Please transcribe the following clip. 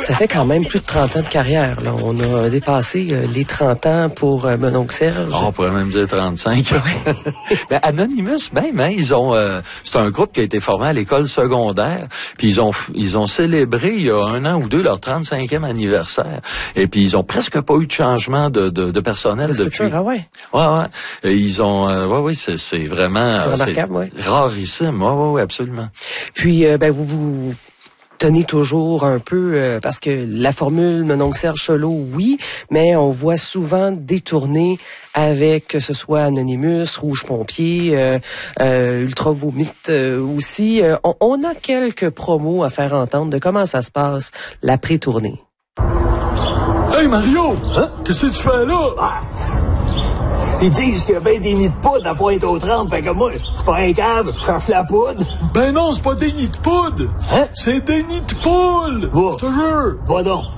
Ça fait quand même plus de 30 ans de carrière, là. On a dépassé les 30 ans pour mon oncle Serge. On pourrait même dire 35. Ouais. Mais Anonymous, même, hein, ils ont, c'est un groupe qui a été formé à l'école secondaire, puis ils ont célébré il y a 1 an ou 2 leur 35e anniversaire. Et puis ils ont presque pas eu de changement de personnel depuis. Ah ouais. Ouais. Et ils ont, c'est vraiment, c'est remarquable, ouais. Rarissime. Ouais, absolument. Puis, vous donnez toujours un peu, parce que la formule mon oncle Serge solo, oui, mais on voit souvent détourner avec, que ce soit Anonymous, Rouge Pompier, Ultra Vomite aussi. On a quelques promos à faire entendre de comment ça se passe, la pré-tournée. Hey Mario! Hein? Qu'est-ce que tu fais là? Ah. Ils disent qu'il y a bien des nids de poudre à Pointe-aux-Trembles, fait que moi, je suis pas un câble, je cherche la poudre. Ben non, c'est pas des nids de poudre! Hein? C'est des nids de poule! Va. Je te jure! Va donc.